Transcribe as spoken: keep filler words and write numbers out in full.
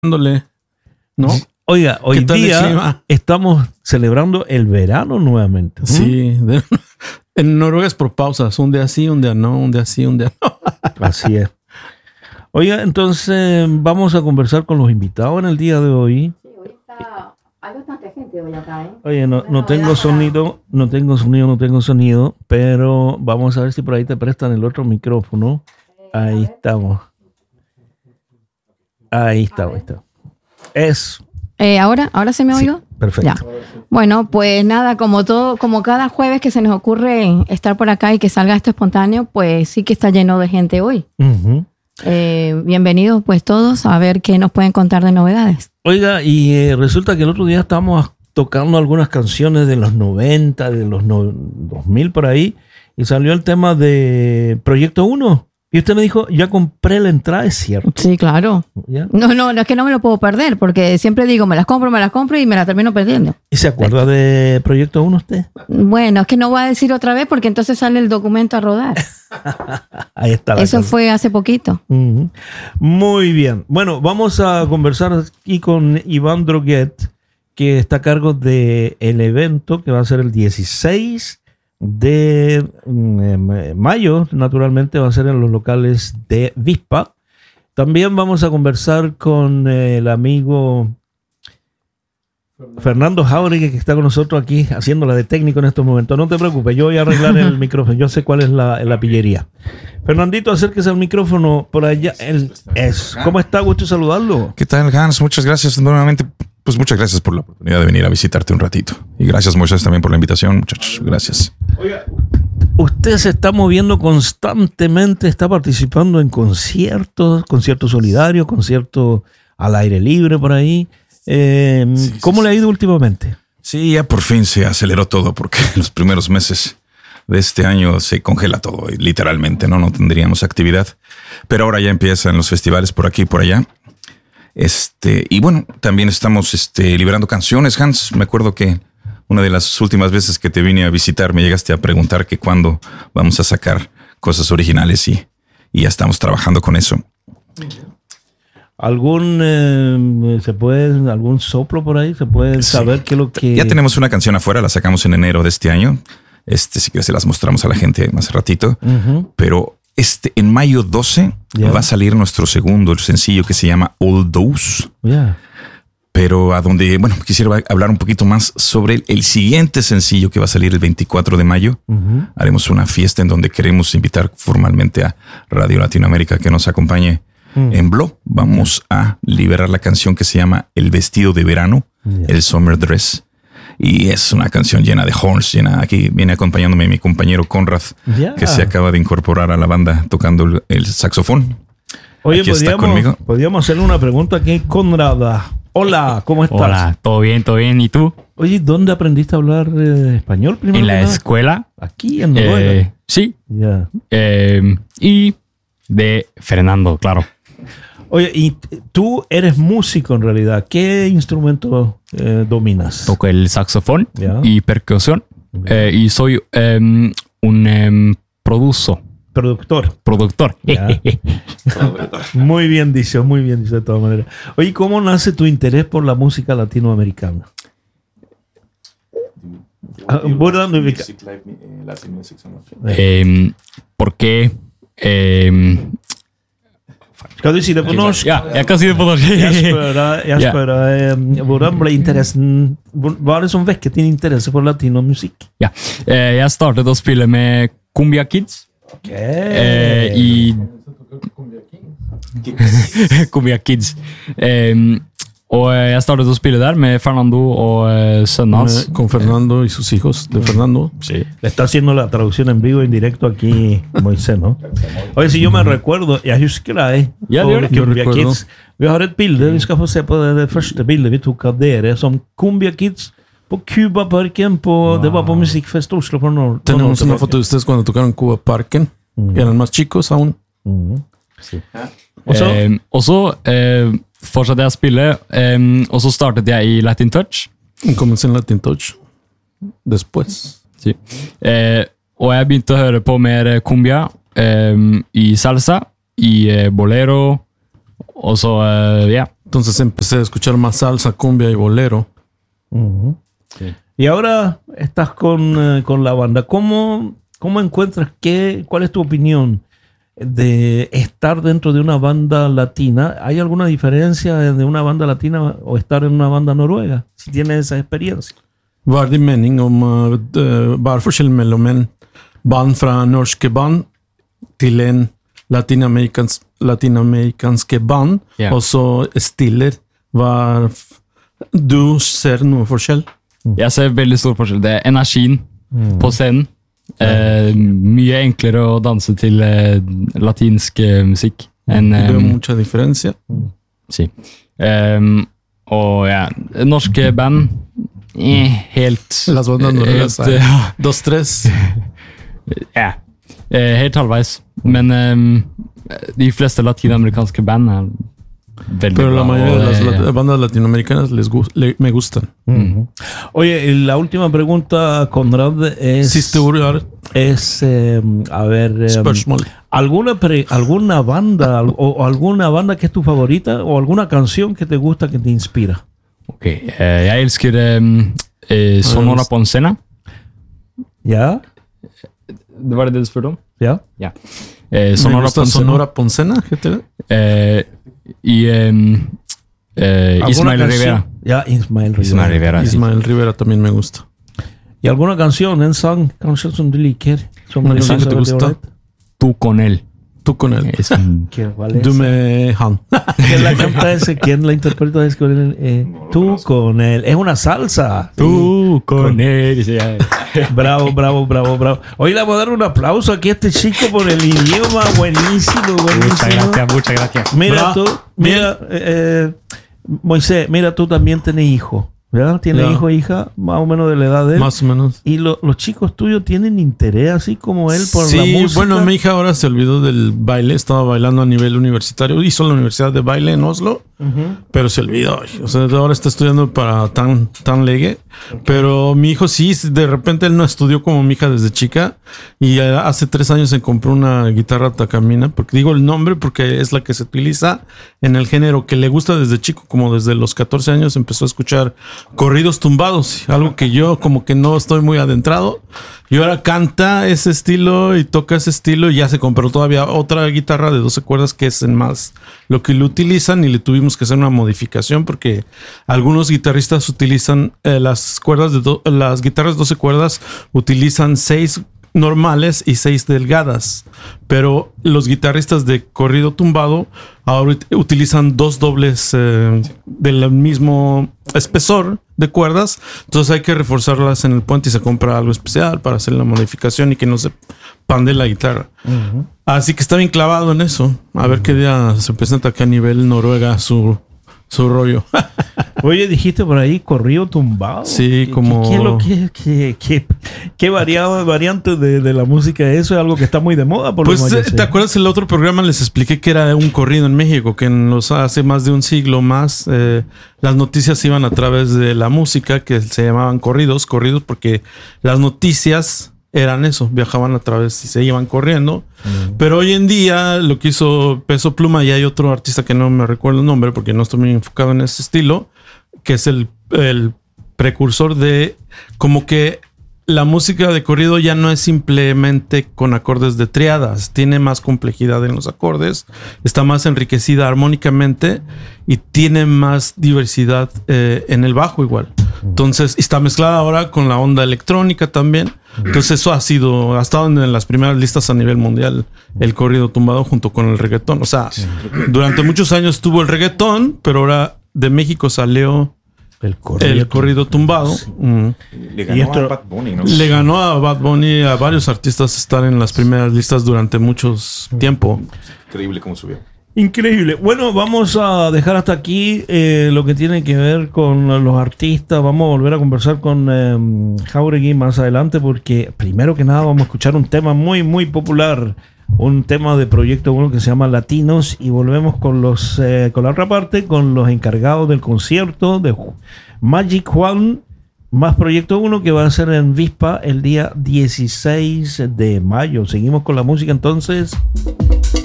dándole, ¿no? Oiga, hoy día estamos celebrando el verano nuevamente. Sí, de, en Noruega es por pausas, un día sí, un día no, un día sí, un día no. Así es. Oiga, entonces vamos a conversar con los invitados en el día de hoy. Sí, ahorita hay bastante gente hoy acá, ¿eh? Oye, no, no tengo sonido, no tengo sonido, no tengo sonido, pero vamos a ver si por ahí te prestan el otro micrófono. Ahí estamos. Ahí está, ahí está. Eso. Eh, ¿ahora? ¿Ahora se me oigo? Sí, perfecto. Ya. Bueno, pues nada, como todo, como cada jueves que se nos ocurre estar por acá y que salga esto espontáneo, pues sí que está lleno de gente hoy. Uh-huh. Eh, bienvenidos pues todos a ver qué nos pueden contar de novedades. Oiga, y eh, resulta que el otro día estábamos tocando algunas canciones de los noventa, de los no, dos mil por ahí, y salió el tema de Proyecto uno. Y usted me dijo, ya compré la entrada, ¿es cierto? Sí, claro. ¿Ya? No, no, no es que no me lo puedo perder, porque siempre digo, me las compro, me las compro y me las termino perdiendo. ¿Y se acuerda de Proyecto uno usted? Bueno, es que no voy a decir otra vez porque entonces sale el documento a rodar. Ahí está la Eso cosa. fue hace poquito. Uh-huh. Muy bien. Bueno, vamos a conversar aquí con Iván Droguet, que está a cargo del evento que va a ser el dieciséis de eh, mayo, naturalmente va a ser en los locales de Vispa. También vamos a conversar con eh, el amigo Fernando Jauregui, que está con nosotros aquí haciéndola de técnico en estos momentos. No te preocupes, yo voy a arreglar el micrófono, yo sé cuál es la, la pillería. Fernandito, acérquese al micrófono por allá. El, es, ¿Cómo está? Gusto saludarlo. ¿Qué tal, Hans? Muchas gracias nuevamente. Pues muchas gracias por la oportunidad de venir a visitarte un ratito. Y gracias, Moisés, también por la invitación, muchachos. Gracias. Oiga, usted se está moviendo constantemente, está participando en conciertos, conciertos solidarios, conciertos al aire libre por ahí. Eh, sí, ¿Cómo sí, le ha ido últimamente? Sí, ya por fin se aceleró todo porque los primeros meses de este año se congela todo, literalmente, ¿no? No tendríamos actividad. Pero ahora ya empiezan los festivales por aquí y por allá. Este, y bueno, también estamos este, liberando canciones, Hans. Me acuerdo que una de las últimas veces que te vine a visitar me llegaste a preguntar que cuándo vamos a sacar cosas originales y, y ya estamos trabajando con eso. ¿Algún eh, se puede algún soplo por ahí? ¿Se puede saber sí. qué es lo que...? Ya tenemos una canción afuera, la sacamos en enero de este año. Este, si quieres se las mostramos a la gente más ratito. Uh-huh. Pero este, en mayo doce yeah. va a salir nuestro segundo sencillo que se llama All Those. Yeah. Pero a donde, bueno, quisiera hablar un poquito más sobre el, el siguiente sencillo que va a salir el veinticuatro de mayo. Uh-huh. Haremos una fiesta en donde queremos invitar formalmente a Radio Latinoamérica que nos acompañe. Mm. En Blo vamos a liberar la canción que se llama El vestido de verano, yeah. el Summer Dress. Y es una canción llena de horns, llena. Aquí viene acompañándome mi compañero Conrad, yeah. que se acaba de incorporar a la banda tocando el, el saxofón. Oye, aquí está conmigo. Podríamos hacerle una pregunta aquí, Conrad. Hola, ¿cómo estás? Hola, todo bien, todo bien. ¿Y tú? Oye, ¿dónde aprendiste a hablar eh, español primero? En la escuela. Aquí, en Noruega. Eh, sí. Yeah. Eh, y de Fernando, claro. Oye, y tú eres músico en realidad. ¿Qué instrumento eh, dominas? Toco el saxofón yeah. y percusión. Yeah. Eh, y soy um, un um, produzo. Productor. Productor. Yeah. Muy bien dicho, muy bien dicho de todas maneras. Oye, ¿cómo nace tu interés por la música latinoamericana? Eh, porque... Eh, Skal du si det på norsk? Ja, jeg kan si det på norsk. Jeg spør deg, jeg spør deg eh, hvordan ble interessen, hva er det som vekket din interesse for latinomusikk? Ja, eh, jeg startet å spille med Cumbia Kids. Ok. Eh, I... Cumbia Kids. Eh, og jeg startet å spille der med Fernando og eh, sønnen hans. Con Fernando y sus hijos de Fernando. Sí. Le está haciendo la traducción en vivo, en directo aquí, Moisés, ¿no? Oye, si yo me recuerdo, jeg husker deg. Ja, det gjør det. Cumbia Kids. Vi har et bilde, vi skal få se på det, det første bildet vi tok av dere, som Cumbia Kids på Cuba-parken, på, wow. Det var på Musikkfest Oslo for noen. Tenemos una foto de ustedes cuando tocaron Cuba-parken, mm. eran más chicos aún. Mm. Sí. Og så, eh, og så eh, fortsatte jeg å spille, um, og så startet jeg i Latin Touch. Comencé en Latin Touch. Después. Sí. Eh, og jeg begynte å høre på mer cumbia um, i salsa, i eh, bolero, og så, uh, ja. Entonces empecé a escuchar más salsa, cumbia y bolero. Uh-huh. Sí. Y ahora estás con, eh, con la banda. ¿Cómo, cómo encuentras qué? ¿Cuál es tu opinión de estar dentro de una banda latina? ¿Hay alguna diferencia de una banda latina o estar en una banda noruega? Si tienes esa experiencia. Hva er din mening om uh, d- hva er forskjellen mellom en band fra norske band til en latinamerikansk, latinamerikanske band, Ja. og så stiller? Hva er f- Du ser noe forskjell? Jeg ser veldig stor forskjell. Det er energien på scenen. Eh, mye enklere å danse til eh, latinsk eh, musikk enn Det er eh, mucha diferencia. si. Eh, og ja, norske band eh, helt Las bandas noruegas helt, er ja, dos, tres. ja, eh, helt halvveis. Men eh, de fleste latinamerikanske band er veldig Pero la bra, mayoría og de las det- lat- bandas latinoamericanas les gu- le- me gustan. Uh-huh. Oye, y la última pregunta, Conrad, es... Siste ord er es eh, a ver, eh, spørsmål. ¿alguna, pre- alguna banda al- o, o alguna banda que es tu favorita o alguna canción que te gusta, que te inspira? Ok, eh, jeg elsker eh, eh, Sonora Poncena. ¿Ya? Det var det du spurte om? ¿Ya? Ja. Eh, Me Sonora gusta Poncena. Sonora Poncena, heter det? Eh, y eh, eh, ¿Alguna Ismael canción? Rivera. Ya, Ismael Rivera. Ismael Rivera, sí. Ismael Rivera también me gusta. ¿Y alguna canción, en sang, kanskje som du liker? Som Una du canción synes que te er veldig gusta. ålreit? Tú con él. Tú con él. Es un- ¿Qué- cuál es? Du med han. ¿Quién la canta ese? ¿Quién la interpreta? Es con él, eh, tú con él. Es una salsa. Tú con él. Sí, ya. Bravo, bravo, bravo, bravo. Hoy le vamos a dar un aplauso aquí a este chico por el idioma. Buenísimo, Muchas buenísimo. gracias, muchas gracias. Mira Bra. tú, mira, eh, eh, Moisés, mira, tú también tienes hijo, ¿verdad? Tienes Ya. hijo e hija, más o menos de la edad de él. Más o menos. Y lo- los chicos tuyos tienen interés, así como él, por sí, la música. bueno, mi hija ahora se olvidó del baile. Estaba bailando a nivel universitario. Hizo la universidad de baile en Oslo, Ujú. pero se olvidó. O sea, ahora está estudiando para tan, tan legue. Pero mi hijo sí, de repente él no estudió como mi hija desde chica. Y eh, hace tres años se compró una guitarra Takamina. Porque digo el nombre porque es la que se utiliza en el género que le gusta desde chico. Como desde los catorce años empezó a escuchar corridos tumbados. Algo que yo como que no estoy muy adentrado. Y ahora canta ese estilo y toca ese estilo. Y ya se compró todavía otra guitarra de doce cuerdas que es en más lo que lo utilizan. Y le tuvimos que hacer una modificación porque algunos guitarristas utilizan eh, las cuerdas de do- las guitarras doce cuerdas utilizan seis normales y seis delgadas, pero los guitarristas de corrido tumbado ahora ut- utilizan dos dobles eh, del mismo espesor de cuerdas, entonces hay que reforzarlas en el puente y se compra algo especial para hacer la modificación y que no se pande la guitarra. Así que está bien clavado en eso. A ver qué día se presenta acá a nivel Noruega su, su rollo. Oye, dijiste por ahí corrido tumbado. Sí, ¿Qué- como- ¿Qué, qué es lo que, qué, qué, qué variado, variante de, de la música es eso? Es algo que está muy de moda, por lo Pues, menos yo eh, sé. ¿te acuerdas el otro programa? Les expliqué que era un corrido en México, que en los hace más de un siglo más eh, las noticias iban a través de la música, que se llamaban corridos, corridos porque las noticias eran eso, viajaban a través y se iban corriendo. Pero hoy en día lo que hizo Peso Pluma, y hay otro artista que no me recuerdo el nombre porque no estoy muy enfocado en ese estilo, que es el, el precursor de como que la música de corrido ya no es simplemente con acordes de triadas, tiene más complejidad en los acordes, está más enriquecida armónicamente y tiene más diversidad eh, en el bajo igual. Entonces está mezclada ahora con la onda electrónica también. Entonces eso ha sido, ha estado en las primeras listas a nivel mundial el corrido tumbado junto con el reggaetón. O sea, durante muchos años tuvo el reggaetón, pero ahora de México salió El corrido, el corrido tumbado. Mm. Le Y ganó esto- a Bad Bunny, ¿no? Le ganó a Bad Bunny, a varios artistas estar en las primeras listas durante muchos tiempo. Increíble cómo subió. Increíble. Bueno, vamos a dejar hasta aquí eh, lo que tiene que ver con los artistas. Vamos a volver a conversar con eh, Jauregui más adelante porque primero que nada vamos a escuchar un tema muy, muy popular. Un tema de Proyecto uno que se llama Latinos y volvemos con los eh, con la otra parte, con los encargados del concierto de Ju- Magic Juan más Proyecto uno que va a ser en Vispa el día dieciséis de mayo. Seguimos con la música entonces.